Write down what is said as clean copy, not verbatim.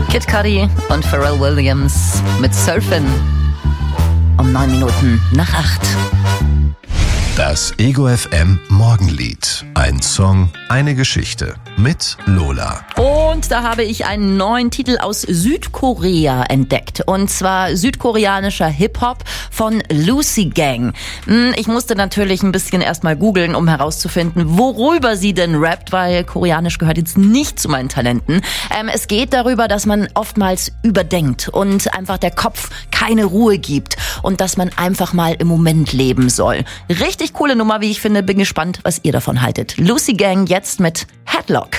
Kid Cudi und Pharrell Williams mit Surfin'. Um 9 Minuten nach 8. Das Ego FM Morgenlied. Ein Song, eine Geschichte. Mit Lola. Und da habe ich einen neuen Titel aus Südkorea entdeckt. Und zwar südkoreanischer Hip-Hop von Lucy Gang. Ich musste natürlich ein bisschen erstmal googeln, um herauszufinden, worüber sie denn rappt, weil Koreanisch gehört jetzt nicht zu meinen Talenten. Es geht darüber, dass man oftmals überdenkt und einfach der Kopf keine Ruhe gibt und dass man einfach mal im Moment leben soll. Richtig coole Nummer, wie ich finde. Bin gespannt, was ihr davon haltet. Lucy Gang jetzt mit Headlock.